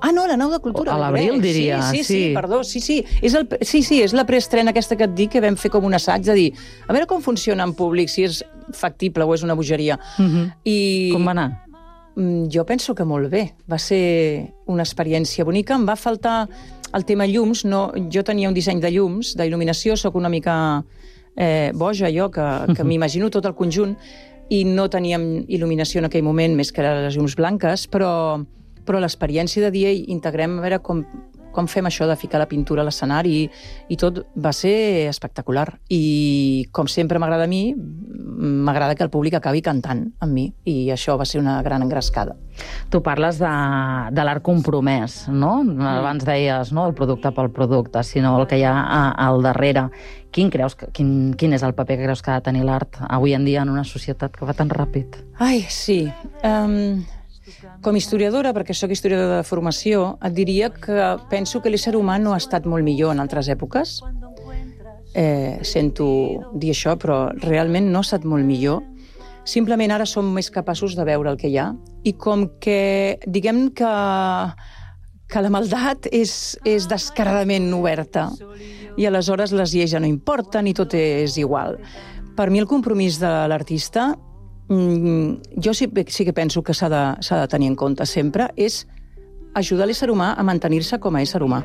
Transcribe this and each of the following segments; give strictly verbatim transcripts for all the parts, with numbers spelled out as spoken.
Ah, no, la nau de cultura. A l'abril, diria. Sí, sí, sí, perdó, sí, sí. És el, sí, sí, és la preestrena aquesta que et dic, que vam fer com un assaig de dir, a veure com funciona en públic, si és factible o és una bogeria. Uh-huh. I... Com va anar? Jo penso que molt bé. Va ser una experiència bonica. Em va faltar el tema llums. No, jo tenia un disseny de llums, d'il·luminació, sóc una mica eh, boja jo, que, que m'imagino tot el conjunt, i no teníem il·luminació en aquell moment, més que les llums blanques, però, però l'experiència de dir, integrem a veure com, com fem això de ficar la pintura a l'escenari, i, i tot va ser espectacular. I com sempre m'agrada a mi, m'agrada que el públic acabi cantant amb mi, i això va ser una gran engrescada. Tu parles de, de l'art compromès, no? Abans deies, no, el producte pel producte, sinó el que hi ha a, al darrere. Quin, creus que, quin, quin és el paper que creus que ha de tenir l'art avui en dia en una societat que va tan ràpid? Ai, sí. Um, com a historiadora, perquè sóc historiadora de formació, et diria que penso que l'ésser humà no ha estat molt millor en altres èpoques. Eh, sento dir això, però realment no ha estat molt millor. Simplement ara som més capaços de veure el que hi ha, i com que, diguem que, que la maldat és, és descaradament oberta, i aleshores les lleis ja no importen i tot és igual. Per mi el compromís de l'artista, jo sí, sí que penso que s'ha de, s'ha de tenir en compte sempre, és ajudar l'ésser humà a mantenir-se com a ésser humà.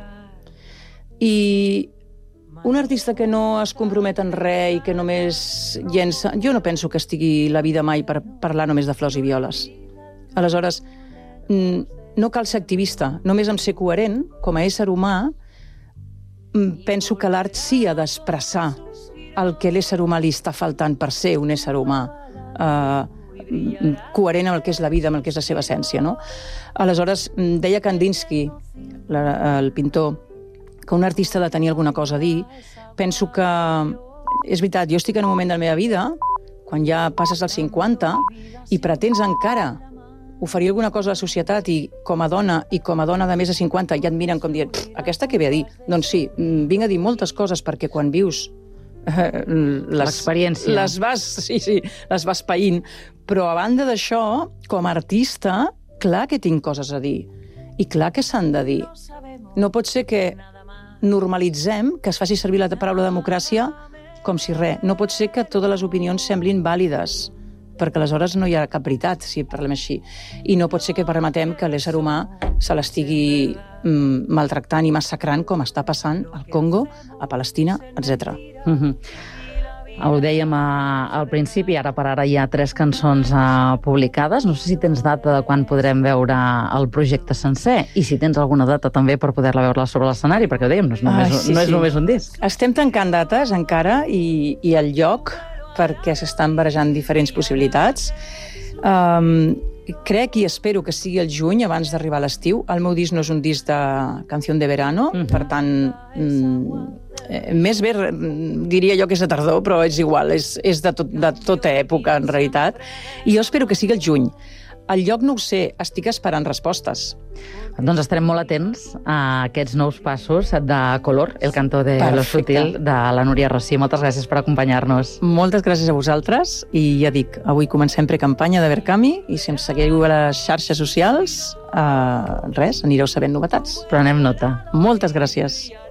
I un artista que no es compromet en res i que només llença... Jo no penso que estigui la vida mai per parlar només de flors i violes. Aleshores, no cal ser activista, només amb ser coherent, com a ésser humà, penso que l'art sí ha d'expressar el que l'ésser humà li està faltant per ser un ésser humà eh, coherent amb el que és la vida, amb el que és la seva essència, no? Aleshores, deia Kandinsky, la, el pintor, que un artista ha de tenir alguna cosa a dir. Penso que, és veritat, jo estic en un moment de la meva vida, quan ja passes als cinquanta, i pretens encara oferir alguna cosa a la societat, i com a dona i com a dona de més de cinquanta ja et miren com dient, aquesta què ve a dir? Doncs sí, vinc a dir moltes coses, perquè quan vius eh, l'experiència les vas, sí, sí, les vas païnt, però a banda d'això, com a artista, clar que tinc coses a dir, i clar que s'han de dir. No pot ser que normalitzem que es faci servir la paraula democràcia com si res. No pot ser que totes les opinions semblin vàlides, perquè aleshores no hi ha cap veritat, si parlem així. I no pot ser que permetem que l'ésser humà se l'estigui mm, maltractant i massacrant, com està passant al Congo, a Palestina, etcètera. Mm-hmm. Ho dèiem a, al principi, ara per ara hi ha tres cançons uh, publicades. No sé si tens data de quan podrem veure el projecte sencer, i si tens alguna data també per poder-la veure sobre l'escenari, perquè ho dèiem, no és només, ah, sí, no és sí. només un disc. Estem tancant dates encara, i, i el lloc, perquè s'estan barejant diferents possibilitats. Um, crec i espero que sigui el juny, abans d'arribar a l'estiu. El meu disc no és un disc de canción de verano, uh-huh. per tant, mm, eh, més bé diria jo que és de tardor, però és igual, és, és de, tot, de tota època, en realitat. I jo espero que sigui el juny. El lloc no ho sé, estic esperant respostes. Doncs estarem molt atents a aquests nous passos de Color, el cantó de Perfecte. Lo Sutil, de la Núria Rossí. Moltes gràcies per acompanyar-nos. Moltes gràcies a vosaltres, i ja dic, avui comencem precampanya de Verkami, i si em seguiu a les xarxes socials, eh, res, anireu sabent novetats. Prenem nota. Moltes gràcies.